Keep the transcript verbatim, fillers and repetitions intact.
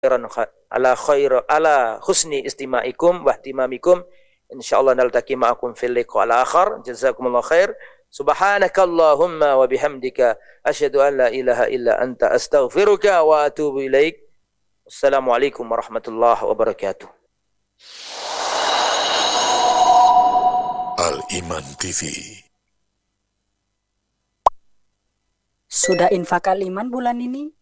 khairan ala khair ala husni istima'ikum wa ihtimamikum. Insyaallah naltaqi ma'akum fil liqa' al-akhar. Jazakumullahu khair. Subhanakallahumma wa bihamdika asyhadu an la ilaha illa anta astaghfiruka wa atubu ilaik. Assalamualaikum warahmatullahi wabarakatuh. Al-Iman T V. Sudah infak Al-Iman bulan ini?